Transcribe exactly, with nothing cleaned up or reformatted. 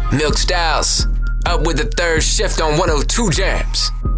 Milk Styles, up with the third shift on one oh two Jams.